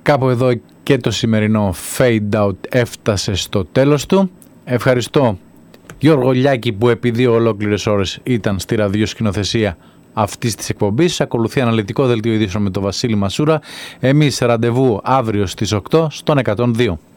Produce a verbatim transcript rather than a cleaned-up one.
Κάπου εδώ και το σημερινό Fade Out έφτασε στο τέλος του. Ευχαριστώ Γιώργο Λιάκη που επί δύο ολόκληρες ώρες ήταν στη ραδιοσκηνοθεσία αυτής της εκπομπής. Ακολουθεί αναλυτικό δελτίο ειδήσεων με τον Βασίλη Μασούρα. Εμείς ραντεβού αύριο στις οκτώ στον εκατόν δύο.